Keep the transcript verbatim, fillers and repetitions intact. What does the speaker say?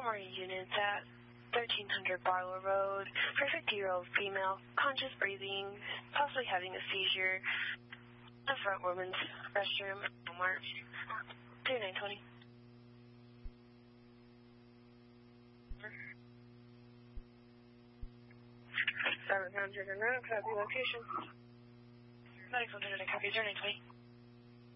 more units at thirteen hundred Barlow Road for a fifty-year-old female, conscious breathing, possibly having a seizure. The front woman's restroom, Walmart. three nine twenty. seven hundred and nine, copy location. ninety-one hundred, copy, zero nine twenty.